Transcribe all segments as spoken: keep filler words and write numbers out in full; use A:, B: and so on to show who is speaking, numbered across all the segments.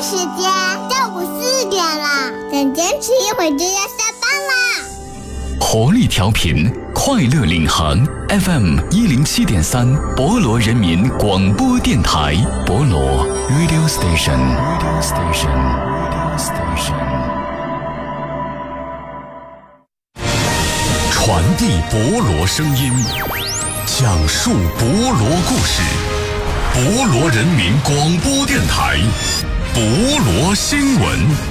A: 时间，下午四点了，再坚持一会儿就要下班啦。
B: 活力调频，快乐领航 F M 一零七点三，博罗人民广播电台，博罗 Radio Station Radio Station Radio Station， 传递博罗声音，讲述博罗故事，博罗人民广播电台，博罗新闻。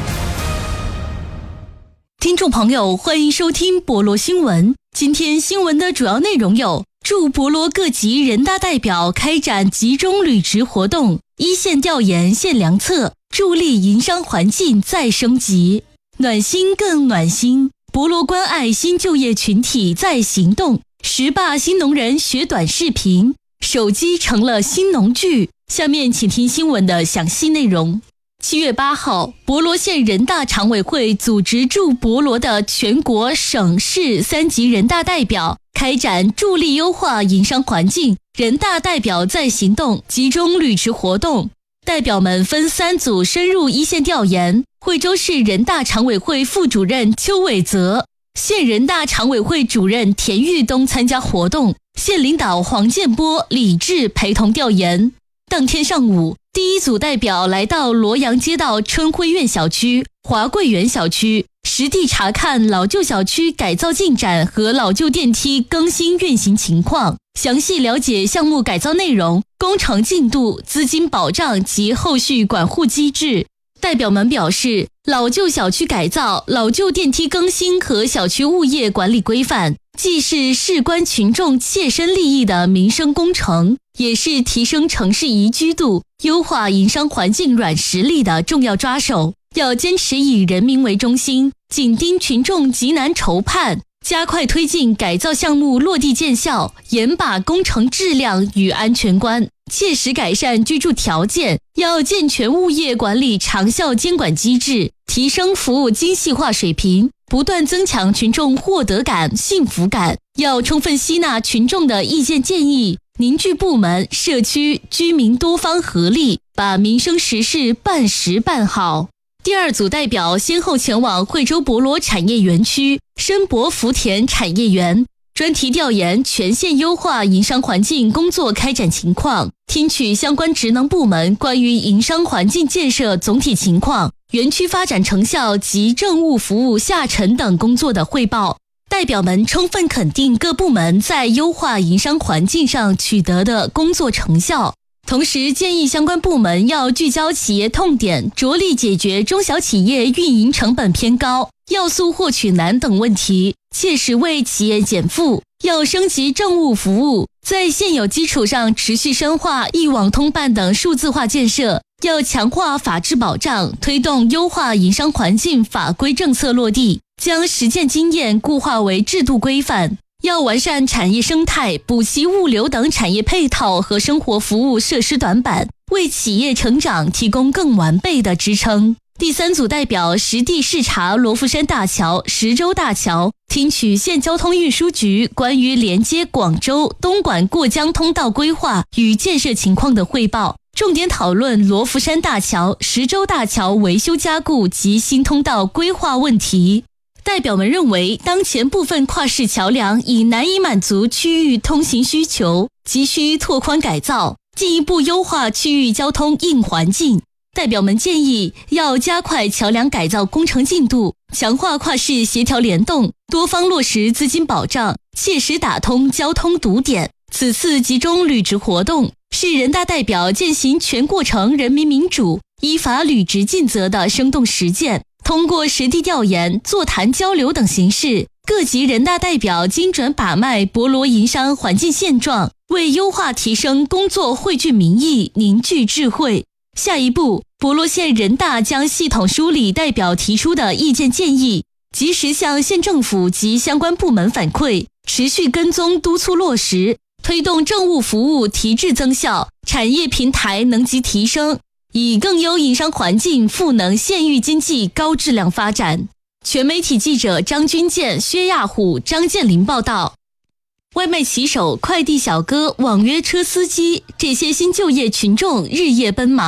C: 听众朋友，欢迎收听博罗新闻。今天新闻的主要内容有：驻博罗各级人大代表开展集中履职活动，一线调研献良策，助力营商环境再升级。暖心更暖心，博罗关爱新就业群体在行动。十霸新农人学短视频，手机成了新农具。下面请听新闻的详细内容。七月八号，博罗县人大常委会组织驻博罗的全国省市三级人大代表开展助力优化营商环境人大代表在行动集中履职活动。代表们分三组深入一线调研。惠州市人大常委会副主任邱伟泽、县人大常委会主任田玉东参加活动，县领导黄建波、李志陪同调研。当天上午，第一组代表来到罗阳街道春晖苑小区、华贵园小区，实地查看老旧小区改造进展和老旧电梯更新运行情况，详细了解项目改造内容、工程进度、资金保障及后续管护机制。代表们表示，老旧小区改造、老旧电梯更新和小区物业管理规范，既是事关群众切身利益的民生工程，也是提升城市宜居度、优化营商环境软实力的重要抓手。要坚持以人民为中心，紧盯群众急难愁盼，加快推进改造项目落地见效，严把工程质量与安全关，切实改善居住条件。要健全物业管理长效监管机制，提升服务精细化水平，不断增强群众获得感、幸福感。要充分吸纳群众的意见建议，凝聚部门、社区、居民多方合力，把民生实事办实办好。第二组代表先后前往惠州博罗产业园区、申博福田产业园，专题调研全县优化营商环境工作开展情况，听取相关职能部门关于营商环境建设总体情况、园区发展成效及政务服务下沉等工作的汇报。代表们充分肯定各部门在优化营商环境上取得的工作成效，同时建议相关部门要聚焦企业痛点，着力解决中小企业运营成本偏高、要素获取难等问题，切实为企业减负。要升级政务服务，在现有基础上持续深化一网通办等数字化建设。要强化法治保障，推动优化营商环境法规政策落地，将实践经验固化为制度规范。要完善产业生态，补齐物流等产业配套和生活服务设施短板，为企业成长提供更完备的支撑。第三组代表实地视察罗浮山大桥、石洲大桥，听取县交通运输局关于连接广州、东莞过江通道规划与建设情况的汇报，重点讨论罗浮山大桥、石洲大桥维修加固及新通道规划问题。代表们认为，当前部分跨市桥梁已难以满足区域通行需求，急需拓宽改造，进一步优化区域交通硬环境。代表们建议要加快桥梁改造工程进度，强化跨市协调联动，多方落实资金保障，切实打通交通堵点。此次集中履职活动是人大代表践行全过程人民民主、依法履职尽责的生动实践。通过实地调研、座谈交流等形式，各级人大代表精准把脉博罗营商环境现状，为优化提升工作汇聚民意、凝聚智慧。下一步，博罗县人大将系统梳理代表提出的意见建议，及时向县政府及相关部门反馈，持续跟踪督促落实，推动政务服务提质增效，产业平台能级提升，以更优营商环境赋能县域经济高质量发展。全媒体记者张军健、薛亚虎、张建林报道。外卖骑手、快递小哥、网约车司机这些新就业群众日夜奔忙，是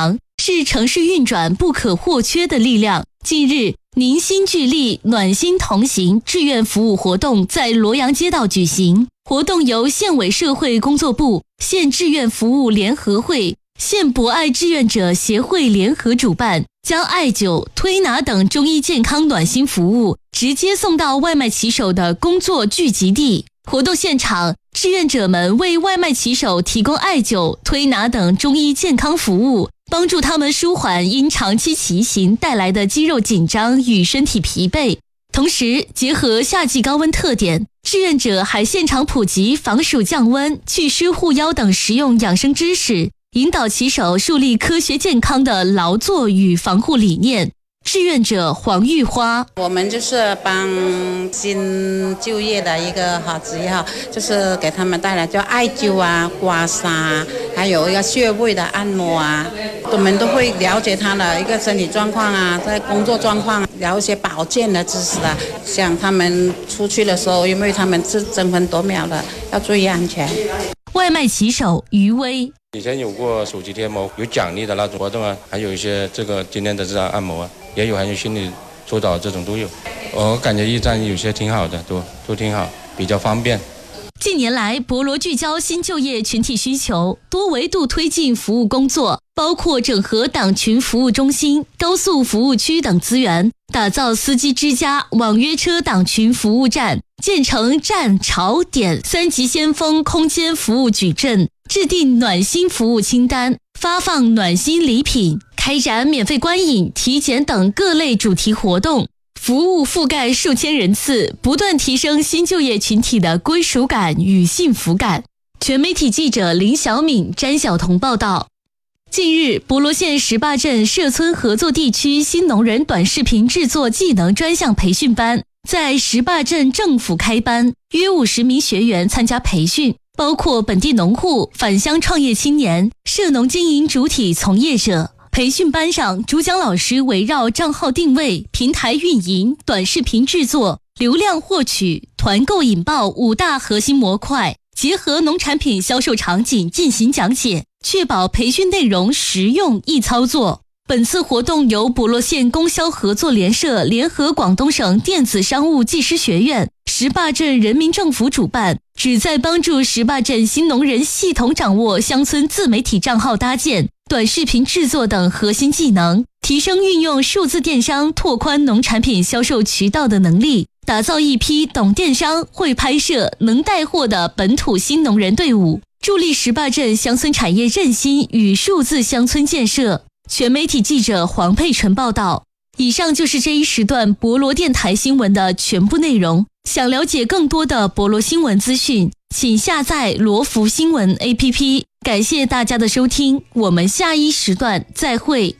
C: 是城市运转不可或缺的力量。近日，凝心聚力，暖心同行志愿服务活动在罗阳街道举行。活动由县委社会工作部、县志愿服务联合会、县博爱志愿者协会联合主办，将艾灸、推拿等中医健康暖心服务直接送到外卖骑手的工作聚集地。活动现场，志愿者们为外卖骑手提供艾灸、推拿等中医健康服务，帮助他们舒缓因长期骑行带来的肌肉紧张与身体疲惫。同时，结合夏季高温特点，志愿者还现场普及防暑降温、祛湿护腰等实用养生知识，引导骑手树立科学健康的劳作与防护理念。志愿者黄玉花，
D: 我们就是帮新就业的一个好职业哈，就是给他们带来叫艾灸啊、刮痧，还有一个穴位的按摩啊，我们都会了解他的一个身体状况啊，在工作状况，聊一些保健的知识啊，像他们出去的时候，因为他们是争分夺秒的，要注意安全。
C: 外卖骑手余威，
E: 以前有过手机贴膜有奖励的那种活动啊，还有一些这个今天的这样按摩啊，也有还有心理辅导这种都有。我感觉驿站有些挺好的，都都挺好，比较方便。
C: 近年来，博罗聚焦新就业群体需求，多维度推进服务工作，包括整合党群服务中心、高速服务区等资源，打造司机之家网约车党群服务站，建成站、潮、点三级先锋空间服务矩阵，制定暖心服务清单，发放暖心礼品，开展免费观影、体检等各类主题活动，服务覆盖数千人次，不断提升新就业群体的归属感与幸福感。全媒体记者林小敏、詹晓彤报道。近日，博罗县石坝镇社村合作地区新农人短视频制作技能专项培训班在石坝镇政府开班，约五十名学员参加培训，包括本地农户、返乡创业青年、社农经营主体从业者。培训班上，主讲老师围绕账号定位、平台运营、短视频制作、流量获取、团购引爆五大核心模块，结合农产品销售场景进行讲解，确保培训内容实用易操作。本次活动由博罗县供销合作联社联合广东省电子商务技师学院、石坝镇人民政府主办，旨在帮助石坝镇新农人系统掌握乡村自媒体账号搭建、短视频制作等核心技能，提升运用数字电商拓宽农产品销售渠道的能力，打造一批懂电商、会拍摄、能带货的本土新农人队伍，助力石坝镇乡村产业振兴与数字乡村建设。全媒体记者黄佩纯报道。以上就是这一时段博罗电台新闻的全部内容。想了解更多的博罗新闻资讯，请下载罗福新闻 A P P。感谢大家的收听，我们下一时段再会。